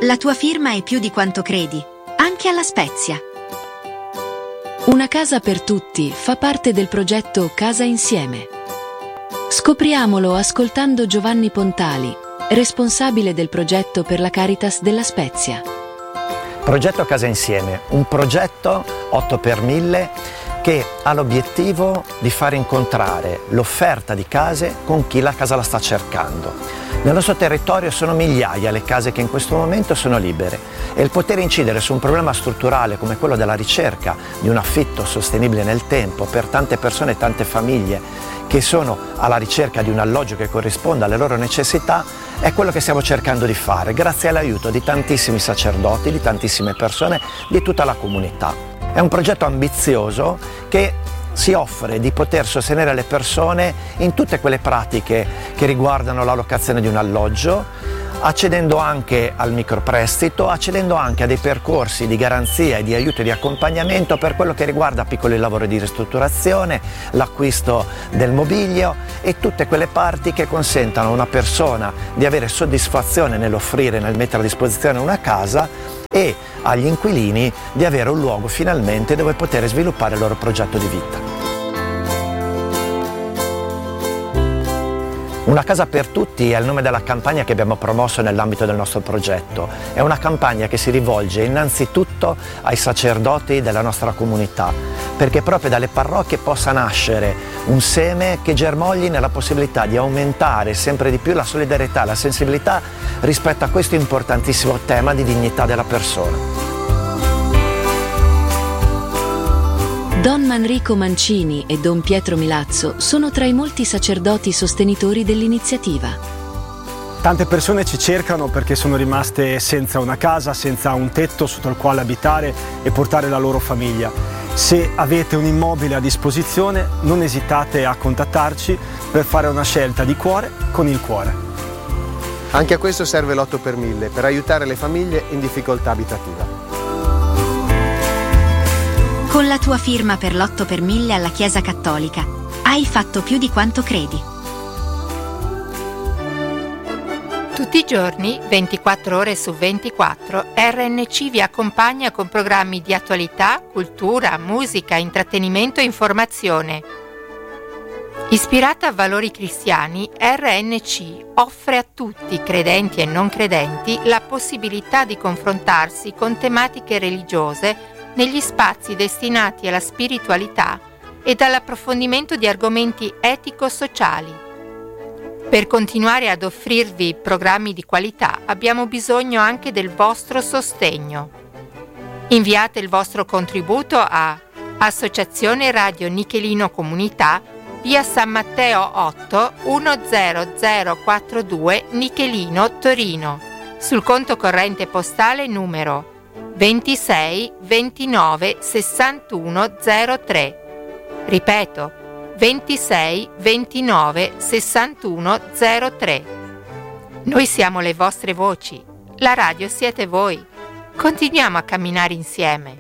La tua firma è più di quanto credi, anche alla Spezia. Una casa per tutti fa parte del progetto Casa Insieme. Scopriamolo ascoltando Giovanni Pontali, responsabile del progetto per la Caritas della Spezia. Progetto Casa Insieme, un progetto 8x1000 che ha l'obiettivo di far incontrare l'offerta di case con chi la casa la sta cercando. Nel nostro territorio sono migliaia le case che in questo momento sono libere e il poter incidere su un problema strutturale come quello della ricerca di un affitto sostenibile nel tempo per tante persone e tante famiglie che sono alla ricerca di un alloggio che corrisponda alle loro necessità è quello che stiamo cercando di fare grazie all'aiuto di tantissimi sacerdoti, di tantissime persone, di tutta la comunità. È un progetto ambizioso che si offre di poter sostenere le persone in tutte quelle pratiche che riguardano la locazione di un alloggio, accedendo anche al microprestito, accedendo anche a dei percorsi di garanzia e di aiuto e di accompagnamento per quello che riguarda piccoli lavori di ristrutturazione, l'acquisto del mobilio e tutte quelle parti che consentano a una persona di avere soddisfazione nell'offrire, nel mettere a disposizione una casa e agli inquilini di avere un luogo finalmente dove poter sviluppare il loro progetto di vita. Una casa per tutti è il nome della campagna che abbiamo promosso nell'ambito del nostro progetto. È una campagna che si rivolge innanzitutto ai sacerdoti della nostra comunità, perché proprio dalle parrocchie possa nascere un seme che germogli nella possibilità di aumentare sempre di più la solidarietà e la sensibilità rispetto a questo importantissimo tema di dignità della persona. Don Manrico Mancini e Don Pietro Milazzo sono tra i molti sacerdoti sostenitori dell'iniziativa. Tante persone ci cercano perché sono rimaste senza una casa, senza un tetto sotto il quale abitare e portare la loro famiglia. Se avete un immobile a disposizione, non esitate a contattarci per fare una scelta di cuore con il cuore. Anche a questo serve l'8x1000 per aiutare le famiglie in difficoltà abitativa. Con la tua firma per l'8x1000 alla Chiesa Cattolica hai fatto più di quanto credi. Tutti i giorni, 24 ore su 24, RNC vi accompagna con programmi di attualità, cultura, musica, intrattenimento e informazione. Ispirata a valori cristiani, RNC offre a tutti, credenti e non credenti, la possibilità di confrontarsi con tematiche religiose negli spazi destinati alla spiritualità e all'approfondimento di argomenti etico-sociali. Per continuare ad offrirvi programmi di qualità abbiamo bisogno anche del vostro sostegno. Inviate il vostro contributo a Associazione Radio Nichelino Comunità, via San Matteo 8 10042 Nichelino, Torino, sul conto corrente postale numero 26 29 61 03. Ripeto, 26 29 61 03. Noi siamo le vostre voci, la radio siete voi. Continuiamo a camminare insieme.